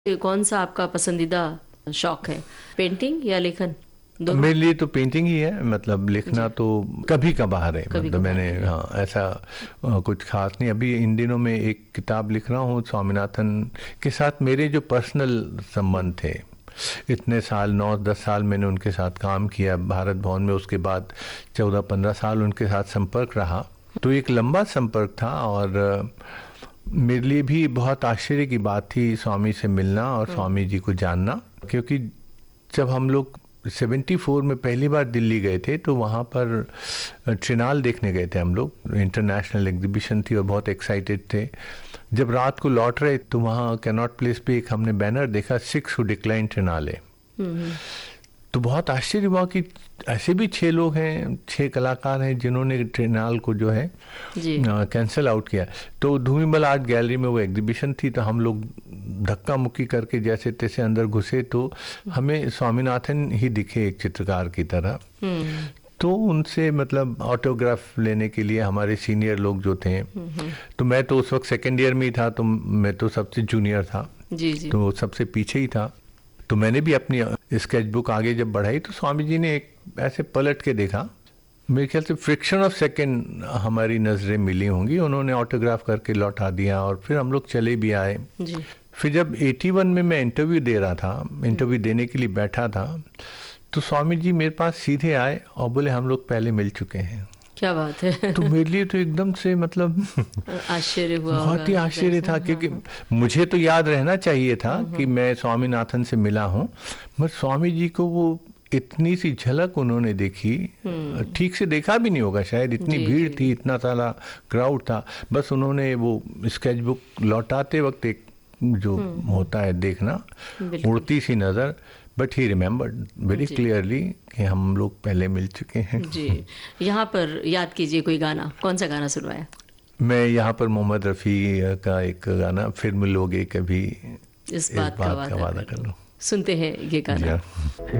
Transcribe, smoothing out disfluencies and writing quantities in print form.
कौन सा आपका पसंदीदा शौक है, पेंटिंग या लेखन? दोनों? मेरे लिए तो पेंटिंग ही है। मतलब लिखना तो कभी कभार है। कभी मतलब कभार मैंने है। हाँ ऐसा कुछ खास नहीं। अभी इन दिनों में एक किताब लिख रहा हूँ स्वामीनाथन के साथ। मेरे जो पर्सनल संबंध थे, इतने साल 9-10 साल मैंने उनके साथ काम किया भारत भवन में। उसके बाद 14-15 साल उनके साथ संपर्क रहा, तो एक लंबा संपर्क था। और मेरे लिए भी बहुत आश्चर्य की बात थी स्वामी से मिलना और स्वामी जी को जानना। क्योंकि जब हम लोग 74 में पहली बार दिल्ली गए थे, तो वहाँ पर ट्रिनाल देखने गए थे हम लोग। इंटरनेशनल एग्जीबिशन थी और बहुत एक्साइटेड थे। जब रात को लौट रहे तो वहाँ कैनॉट प्लेस पे एक हमने बैनर देखा, 6 who declined ट्रिनाले। तो बहुत आश्चर्य हुआ कि ऐसे भी 6 लोग हैं, 6 कलाकार हैं जिन्होंने ट्रिनाल को जो है कैंसिल आउट किया। तो धूमिबल आर्ट गैलरी में वो एग्जीबिशन थी, तो हम लोग धक्का मुक्की करके जैसे तैसे अंदर घुसे, तो हमें स्वामीनाथन ही दिखे एक चित्रकार की तरह। तो उनसे मतलब ऑटोग्राफ लेने के लिए हमारे सीनियर लोग जो थे, तो मैं तो उस वक्त सेकेंड ईयर में ही था, तो मैं तो सबसे जूनियर था, तो सबसे पीछे ही था। तो मैंने भी अपनी स्केच बुक आगे जब बढ़ाई, तो स्वामी जी ने एक ऐसे पलट के देखा। मेरे ख्याल से फ्रिक्शन ऑफ सेकंड हमारी नज़रें मिली होंगी। उन्होंने ऑटोग्राफ करके लौटा दिया और फिर हम लोग चले भी आए। फिर जब 81 में मैं इंटरव्यू दे रहा था, इंटरव्यू देने के लिए बैठा था, तो स्वामी जी मेरे पास सीधे आए और बोले हम लोग पहले मिल चुके हैं। क्या बात है। तो मेरे लिए तो एकदम से मतलब आश्चर्य हुआ, बहुत ही आश्चर्य था। क्योंकि मुझे तो याद रहना चाहिए था कि मैं स्वामीनाथन से मिला हूँ, मगर स्वामी जी को वो इतनी सी झलक उन्होंने देखी। ठीक से देखा भी नहीं होगा शायद, इतनी भीड़ थी, इतना सारा क्राउड था। बस उन्होंने वो स्केच बुक लौटाते वक्त एक जो होता है देखना, उड़ती सी नज़र, but he remembered very clearly कि हम लोग पहले मिल चुके हैं। जी, यहाँ पर याद कीजिए कोई गाना, कौन सा गाना सुनवाया? मैं यहाँ पर मोहम्मद रफ़ी का एक गाना, फिर मिलोगे कभी, इस बात का वादा कर लो। सुनते हैं ये गाना।